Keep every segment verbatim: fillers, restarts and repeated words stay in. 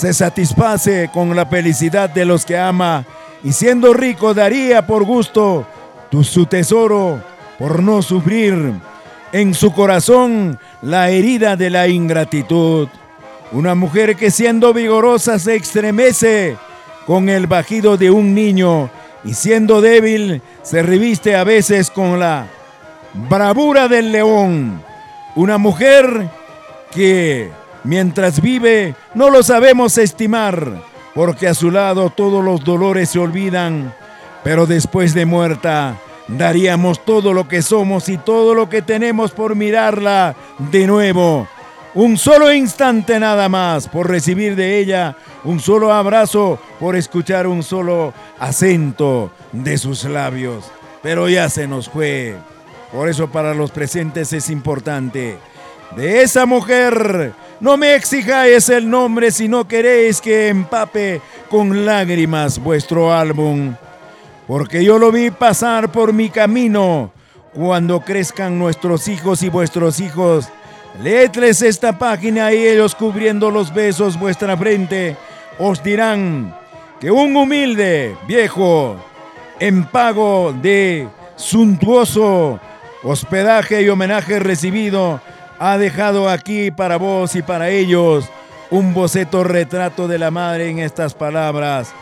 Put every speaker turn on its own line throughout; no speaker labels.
se satisface con la felicidad de los que ama, y siendo rico daría por gusto tu, su tesoro, por no sufrir en su corazón la herida de la ingratitud. Una mujer que siendo vigorosa se estremece con el bajido de un niño, y siendo débil se reviste a veces con la bravura del león. Una mujer que mientras vive no lo sabemos estimar, porque a su lado todos los dolores se olvidan, pero después de muerta daríamos todo lo que somos y todo lo que tenemos por mirarla de nuevo. Un solo instante nada más por recibir de ella, un solo abrazo por escuchar un solo acento de sus labios. Pero ya se nos fue. Por eso para los presentes es importante. De esa mujer no me exijáis el nombre si no queréis que empape con lágrimas vuestro álbum. Porque yo lo vi pasar por mi camino. Cuando crezcan nuestros hijos y vuestros hijos, leedles esta página y ellos cubriendo los besos vuestra frente, os dirán que un humilde viejo, en pago de suntuoso hospedaje y homenaje recibido, ha dejado aquí para vos y para ellos un boceto retrato de la madre en estas palabras.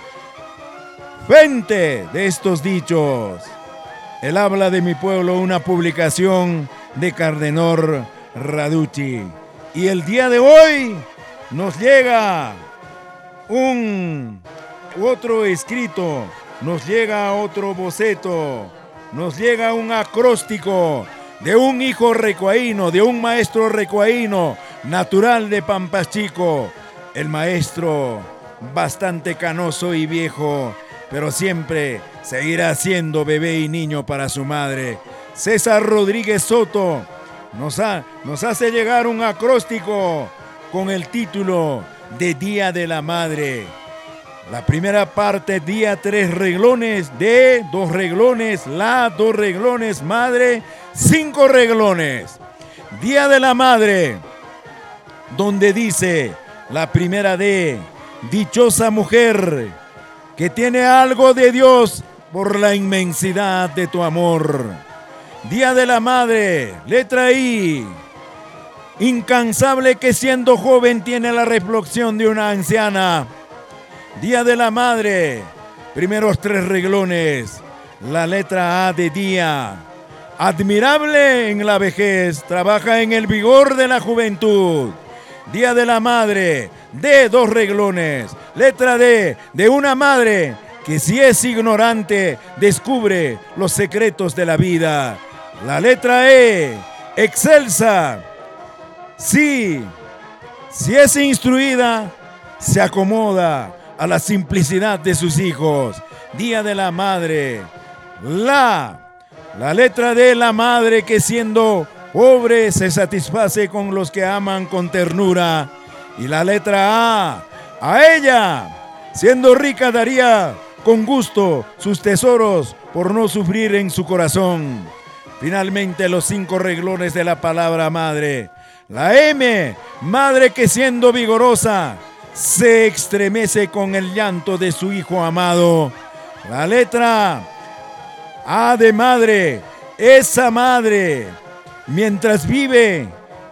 Fuente de estos dichos. El habla de mi pueblo, una publicación de Cardenor Raducci. Y el día de hoy nos llega un otro escrito, nos llega otro boceto, nos llega un acróstico de un hijo recuaíno, de un maestro recuaíno, natural de Pampas Chico, el maestro bastante canoso y viejo, pero siempre seguirá siendo bebé y niño para su madre. César Rodríguez Soto nos, ha, nos hace llegar un acróstico con el título de Día de la Madre. La primera parte, día, tres reglones, de, dos reglones, la, dos reglones, madre, cinco reglones. Día de la Madre, donde dice la primera D, dichosa mujer que tiene algo de Dios por la inmensidad de tu amor. Día de la Madre, letra I, incansable que siendo joven tiene la reflexión de una anciana. Día de la Madre, primeros tres reglones, la letra A de día. Admirable en la vejez, trabaja en el vigor de la juventud. Día de la Madre, D, dos reglones, letra D, de una madre que si es ignorante, descubre los secretos de la vida. La letra E, excelsa, sí, si es instruida, se acomoda a la simplicidad de sus hijos. Día de la Madre. La, la letra de la madre que siendo pobre se satisface con los que aman con ternura. Y la letra A, a ella, siendo rica daría con gusto sus tesoros por no sufrir en su corazón. Finalmente los cinco reglones de la palabra madre. La M, madre que siendo vigorosa se estremece con el llanto de su hijo amado. La letra A de madre, esa madre, mientras vive,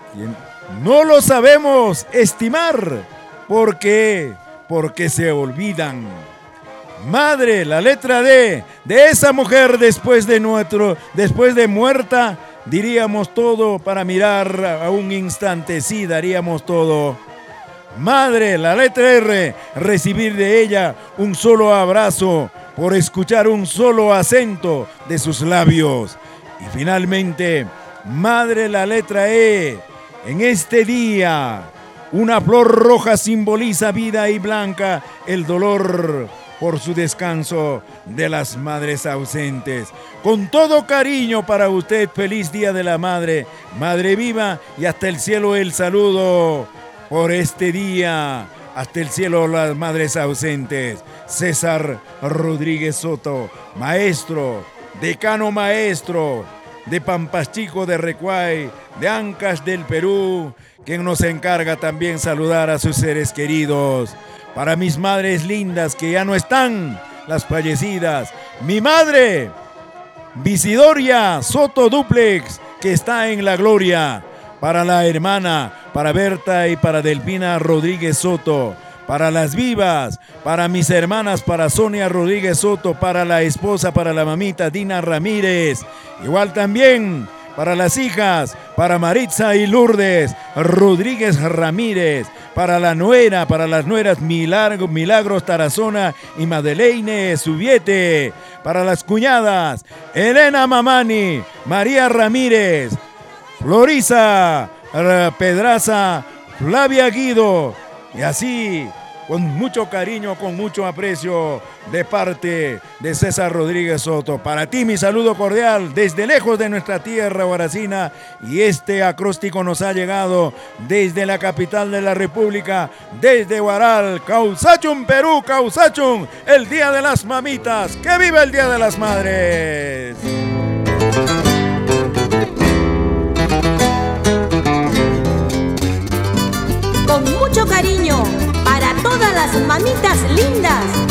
no lo sabemos estimar. ¿Por qué? Porque se olvidan. Madre, la letra D, de esa mujer después de nuestro, después de muerta, diríamos todo para mirar a un instante, sí, daríamos todo. Madre, la letra R, recibir de ella un solo abrazo por escuchar un solo acento de sus labios. Y finalmente, madre, la letra E, en este día, una flor roja simboliza vida y blanca el dolor por su descanso de las madres ausentes. Con todo cariño para usted, feliz Día de la Madre, Madre viva, y hasta el cielo el saludo por este día, hasta el cielo las madres ausentes. César Rodríguez Soto, maestro, decano maestro de Pampas Chico de Recuay, de Ancash del Perú, quien nos encarga también saludar a sus seres queridos. para mis madres lindas que ya no están, las fallecidas. Mi madre, Visidoria Soto Duplex, que está en la gloria. Para la hermana, para Berta y para Delfina Rodríguez Soto. Para las vivas, para mis hermanas, para Sonia Rodríguez Soto, para la esposa, para la mamita Dina Ramírez. Igual también para las hijas, para Maritza y Lourdes Rodríguez Ramírez, para la nuera, para las nueras Milagros, Milagros Tarazona y Madeleine Subiete, para las cuñadas Elena Mamani, María Ramírez, Florisa Pedraza, Flavia Guido, y así con mucho cariño, con mucho aprecio de parte de César Rodríguez Soto. Para ti mi saludo cordial desde lejos de nuestra tierra huaracina, y este acróstico nos ha llegado desde la capital de la República, desde Huaral, Causachum, Perú, Causachum, el Día de las Mamitas. ¡Que viva el Día de las Madres!
Con mucho cariño para todas las mamitas lindas